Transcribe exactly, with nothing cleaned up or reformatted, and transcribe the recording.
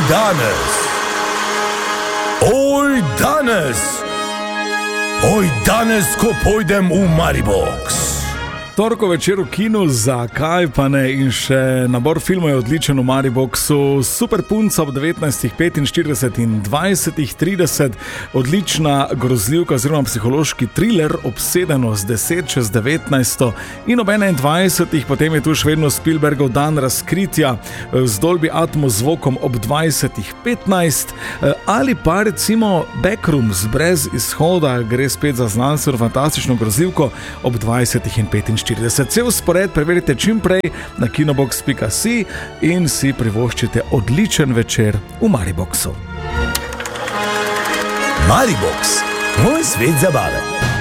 danes, oj danes, oj danes, ko pojdem v Maribox. Torko večer v kinu, zakaj pa ne, in še nabor filmov je odličen v Mariboxu. Super punca ob devetnajstih petinštirideset in dvajsetih trideset, odlična grozljivka oziroma psihološki thriller Obsedenost deset čez devetnajsto in ob enaindvajsetih, potem je tu še vedno Spielbergov Dan razkritja z Dolby Atmos zvokom ob dvajsetih petnajst, ali pa recimo Backrooms brez izhoda, gre spet za znanstveno fantastično grozljivko ob dvajsetih in petinštirideset. Cel spored preverite čim prej na kinobox pika si in si privoščite odličen večer v Mariboxu. Maribox, moj svet zabave.